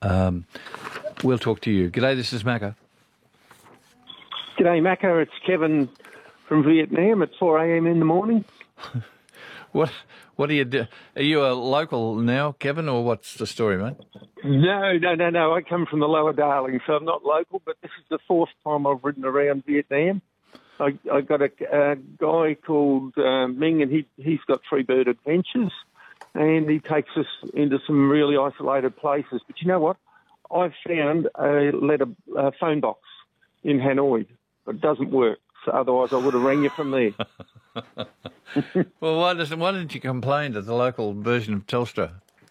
We'll talk to you. G'day, this is Macca. G'day, Macca. It's Kevin from Vietnam at 4 a.m. in the morning. What do you do? Are you a local now, Kevin, or what's the story, mate? No. I come from the Lower Darling, so I'm not local, but this is the fourth time I've ridden around Vietnam. I got a guy called Ming, and he's got Freebird Adventures, and he takes us into some really isolated places. But you know what? I found a phone box in Hanoi. It doesn't work, so otherwise I would have rang you from there. Well, why didn't you complain to the local version of Telstra?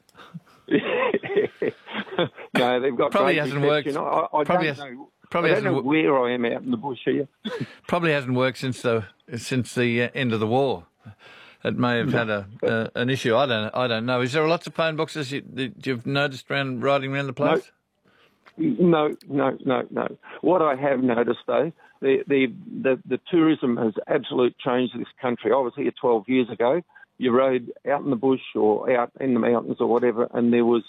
No, they've got probably great hasn't reception. worked. I don't know where I am out in the bush here. Probably hasn't worked since the end of the war. It may have had an issue. I don't know. Is there lots of phone boxes that you've noticed riding around the place? No. What I have noticed, though, the tourism has absolutely changed this country. I was here 12 years ago. You rode out in the bush or out in the mountains or whatever, and there was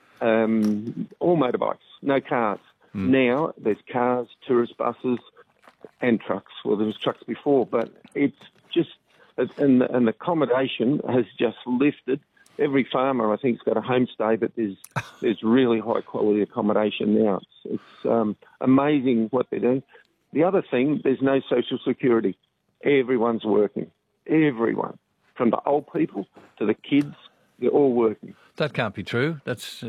all motorbikes, no cars. Now there's cars, tourist buses, and trucks. Well, there was trucks before, but it's just and the accommodation has just lifted. Every farmer, I think, has got a homestay, but there's really high quality accommodation now. It's amazing what they're doing. The other thing, there's no social security. Everyone's working. Everyone, from the old people to the kids, they're all working. That can't be true. That's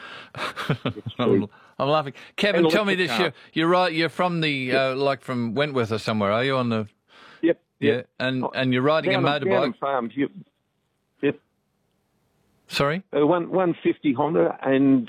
I'm laughing. Kevin, tell me this: you're right. You're from the like from Wentworth or somewhere. Are you on the? Yep. Yeah, and you're riding a motorbike. Down on farms. Yep. Sorry. 150 Honda, and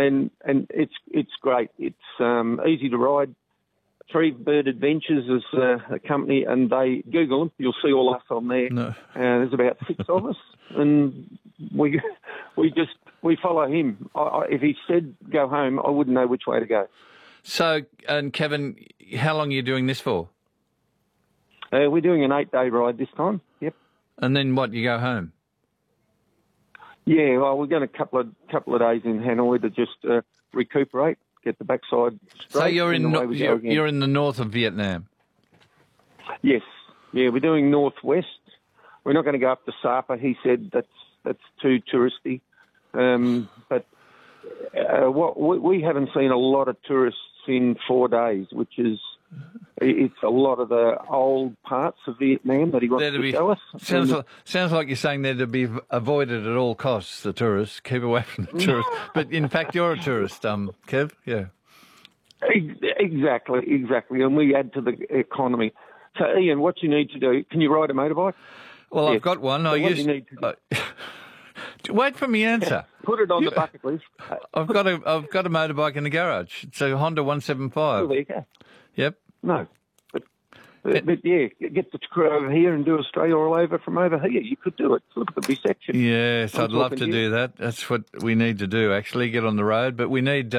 it's great. It's easy to ride. Freebird Adventures is a company, and they Google them. You'll see all us on there. No. There's about 6 of us, and we follow him. If he said go home, I wouldn't know which way to go. So, and Kevin, how long are you doing this for? We're doing an 8-day ride this time. Yep. And then what? You go home? Yeah. Well, we're going a couple of days in Hanoi to just recuperate. Get the backside straight. So you're in the north of Vietnam? Yes. Yeah, we're doing northwest. We're not going to go up to Sapa. He said that's too touristy. But we haven't seen a lot of tourists in 4 days, which is it's a lot of the old parts of Vietnam that he wants to show us. Sounds like you're saying they're to be avoided at all costs, the tourists. Keep away from the tourists. But in fact, you're a tourist, Kev. Yeah. Exactly. And we add to the economy. So, Ian, what you need to do, can you ride a motorbike? Well, yes. I've got one. Wait for me answer. Put it on the bucket list. I've got a motorbike in the garage. It's a Honda 175. Oh, there you go. Yep. No. But yeah, get the crew over here and do Australia all over from over here. You could do it. Look at the reception. Yes, I'd love to do that. That's what we need to do, actually, get on the road. But we need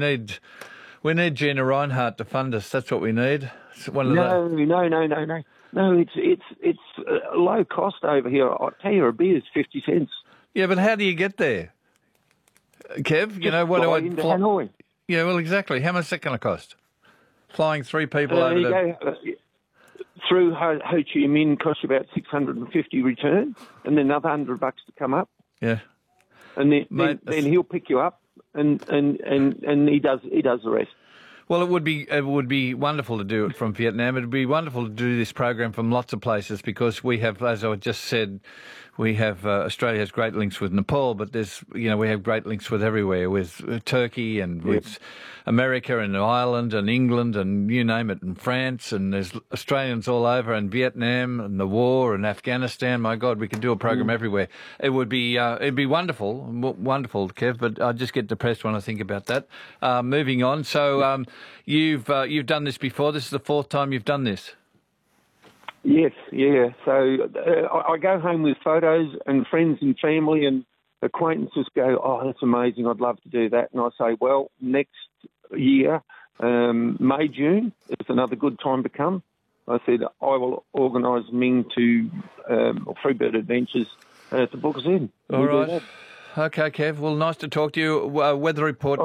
Gina Reinhardt to fund us. That's what we need. It's one of No, it's low cost over here. I'll tell you, a beer is 50 cents. Yeah, but how do you get there, Kev? You know, what do I into Hanoi? Yeah, well, exactly. How much is that going to cost? Flying 3 people over through Ho Chi Minh costs you about $650 return, and then another $100 to come up. Yeah, and then he'll pick you up, and he does the rest. Well, it would be wonderful to do it from Vietnam. It would be wonderful to do this program from lots of places because we have, as I just said, we have Australia has great links with Nepal, but we have great links with everywhere, with Turkey and with America and Ireland and England and you name it, and France, and there's Australians all over, and Vietnam and the war and Afghanistan. My God, we could do a program everywhere. It would be it'd be wonderful, Kev. But I just get depressed when I think about that. Moving on. So you've done this before. This is the 4th time you've done this. Yes, yeah. So I go home with photos, and friends and family and acquaintances go, "Oh, that's amazing! I'd love to do that." And I say, "Well, next year, May, June, it's another good time to come." I said, "I will organise Ming to Freebird Adventures to book us in." All right. Okay, Kev. Well, nice to talk to you. Weather report.